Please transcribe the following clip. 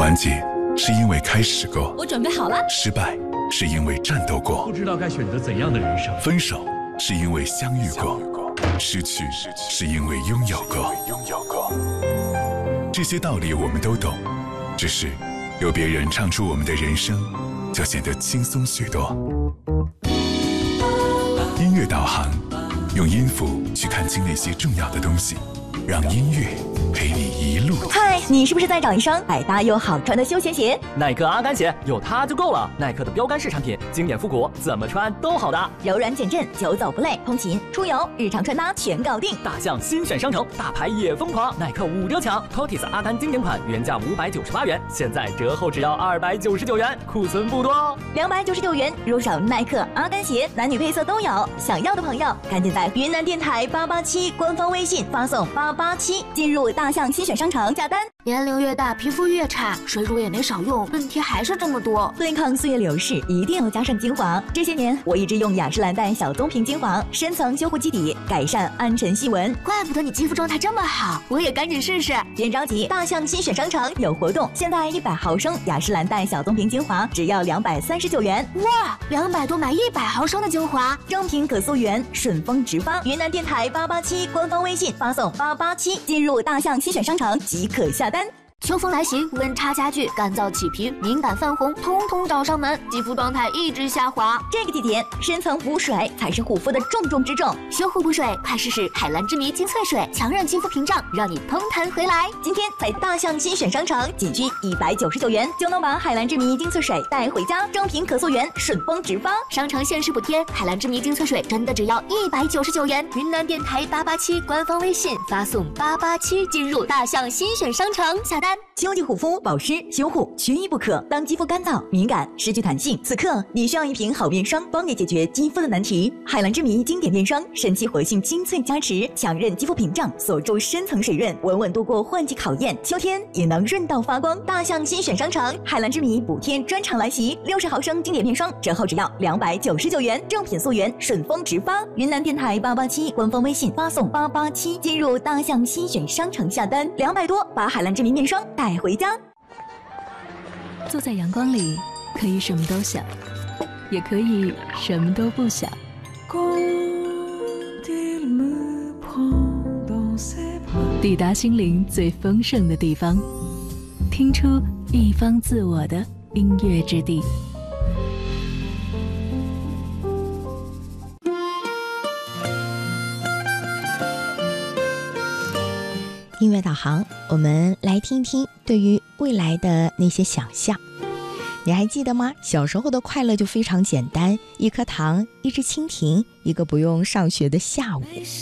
完结是因为开始过， 我准备好了。 失败是因为战斗过， 不知道该选择怎样的人生。 分手是因为相遇过，失去是因为拥有过。这些道理我们都懂，只是有别人唱出我们的人生，就显得轻松许多。音乐导航，用音符去看清那些重要的东西，让音乐陪你一路。 嗨，你是不是在找一双百搭又好穿的休闲鞋？ 耐克阿甘鞋有它就够了。耐克的标杆式产品，经典复古，怎么穿都好搭， 柔软减震，久走不累，通勤、出游、日常穿搭全搞定。 大象新选商城，大牌也疯狂，耐克5折抢 ，Totis 阿甘经典款原价598元，现在折后只要299元，库存不多哦。 299元入手耐克阿甘鞋，男女配色都有。想要的朋友，赶紧在云南电台887官方微信发送887，进入大象新选商城下单。 年龄越大，皮肤越差，水乳也没少用，问题还是这么多。 对抗岁月流逝，一定要加上精华。这些年，我一直用雅诗兰黛小棕瓶精华，深层修护基底，改善暗沉细纹。 怪不得你肌肤状态这么好，我也赶紧试试。 别着急，大象新选商城有活动，现在100毫升雅诗兰黛小棕瓶精华只要239元。 哇，200多买100毫升的精华， 正品可溯源，顺丰直发。云南电台887官方微信发送887，进入大象新选商城即可下单。 秋风来袭，温差加剧，干燥起皮，敏感泛红，统统找上门，肌肤状态一直下滑。 这个季节，深层补水才是护肤的重中之重。 修护补水，快试试海蓝之谜精粹水，强韧肌肤屏障，让你嘭弹回来。 今天在大象新选商城，仅需199元就能把海蓝之谜精粹水带回家，正品可溯源，顺丰直发。 商城限时补贴，海蓝之谜精粹水真的只要199元。云南电台887官方微信发送887，进入大象新选商城下单。 秋季护肤保湿修护缺一不可。当肌肤干燥、敏感、失去弹性，此刻你需要一瓶好面霜，帮你解决肌肤的难题。海蓝之谜经典面霜，神奇活性精粹加持，强韧肌肤屏障，锁住深层水润，稳稳度过换季考验。秋天也能润到发光。大象新选商城，海蓝之谜补贴专场来袭，60毫升经典面霜折后只要299元，正品溯源，顺丰直发。云南电台887官方微信发送887，进入大象新选商城下单，200多把海蓝之谜面霜带回家。 坐在阳光里，可以什么都想，也可以什么都不想。抵达心灵最丰盛的地方，听出一方自我的音乐之地。 音乐导航，我们来听听对于未来的那些想象。你还记得吗？小时候的快乐就非常简单，一颗糖，一只蜻蜓，一个不用上学的下午。